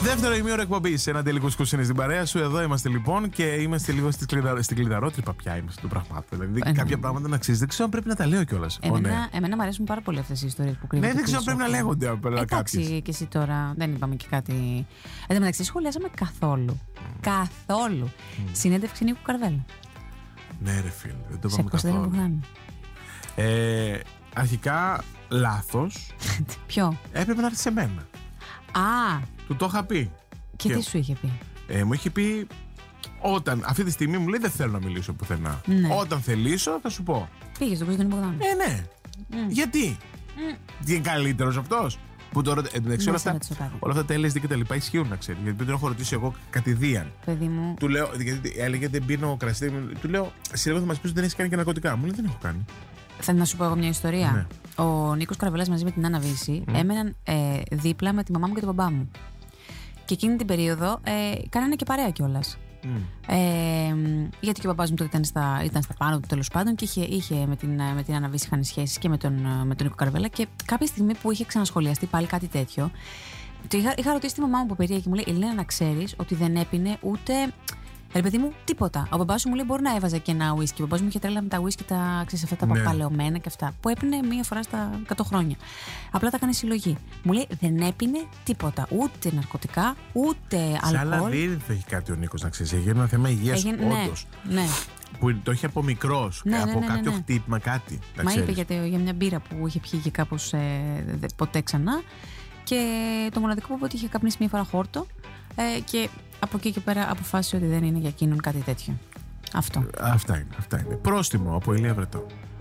Δεύτερο ημίωρο εκπομπή. Ένα τελικό κουσκουσίνη στην παρέα σου. Εδώ είμαστε λοιπόν και είμαστε λίγο στην κλειδαρότρυπα πια είμαστε των πραγμάτων. Δηλαδή κάποια πράγματα να ξέρει. Δεν ξέρω αν πρέπει να τα λέω κιόλα. Εμένα μου αρέσουν πάρα πολύ αυτές οι ιστορίες που κρύβονται. Ναι, δεν ξέρω αν πρέπει να λέγονται απέναντι. Εντάξει, και εσύ τώρα δεν είπαμε και κάτι. Εν τω μεταξύ, σχολιάσαμε καθόλου. Καθόλου. Συνέντευξη Νίκου Καρβέλα. Ναι, ρε φίλε, δεν το είπαμε καθόλου. Αρχικά λάθος. Ποιο? Έπρεπε να έρθει σε μένα. Α! Του το είχα πει. Και τι σου είχε πει? Μου είχε πει όταν αυτή τη στιγμή μου λέει δεν θέλω να μιλήσω πουθενά. Ναι. Όταν θελήσω θα σου πω. Πήγε στον Κωνσταντίνο Μπογδάνο. Ναι. Γιατί? Τι είναι καλύτερος αυτός? Που τώρα όλα αυτά τα LSD και τα λοιπά ισχύουν, να ξέρει. Γιατί δεν τον έχω ρωτήσει εγώ κατηδίαν. Παιδί μου. Του λέω, γιατί έλεγε δεν πίνω κρασί. Του λέω, σε θα μας πεις ότι δεν έχει κάνει και ναρκωτικά. Μου λέει δεν έχω κάνει. Θα να σου πω εγώ μια ιστορία. Ναι. Ο Νίκος Καρβελάς μαζί με την Άννα Βύση έμεναν δίπλα με τη μαμά μου και τον μπαμπά μου. Και εκείνη την περίοδο κάνανε και παρέα κιόλας. Γιατί και ο παπάς μου τότε ήταν στα πάνω του τέλος πάντων και είχε με την Άννα Βύση είχαν σχέσεις και με τον Νίκο Καρβέλα. Και κάποια στιγμή που είχε ξανασχολιαστεί πάλι κάτι τέτοιο, είχα ρωτήσει τη μαμά μου που περίεργα και μου λέει: Ελένα, να ξέρεις ότι δεν έπινε ούτε. Ρε παιδί μου, τίποτα. Ο μπαμπάς μου λέει: Μπορεί να έβαζε και ένα ουίσκι. Ο μπαμπάς μου είχε τρέλα με τα ουίσκι, αυτά τα παπαλαιωμένα και αυτά. Που έπινε μία φορά στα 100 χρόνια. Απλά τα έκανε συλλογή. Μου λέει: Δεν έπινε τίποτα. Ούτε ναρκωτικά, ούτε αλκοόλ. Σε άλλα δεν θα έχει κάτι ο Νίκος, να ξέρει. Έγινε ένα θέμα υγείας όντως. Ναι. Που το είχε από μικρός. Από κάποιο χτύπημα, κάτι. Μα είπε για μια μπύρα που είχε πιει και κάπως ποτέ ξανά. Και το μοναδικό που είπε ότι είχε καπνίσει μία φορά χόρτο. Και από εκεί και πέρα αποφάσισε ότι δεν είναι για εκείνον κάτι τέτοιο. Αυτό. Αυτά είναι. Πρόστιμο από Ηλία Βρετό.